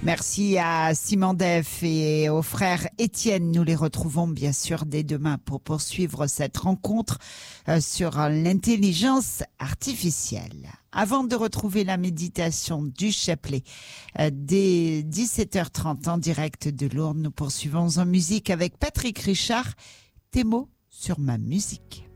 Merci à Simon Def et au frère Étienne. Nous les retrouvons bien sûr dès demain pour poursuivre cette rencontre sur l'intelligence artificielle. Avant de retrouver la méditation du chapelet dès 17h30 en direct de Lourdes, nous poursuivons en musique avec Patrick Richard. Tes mots sur ma musique.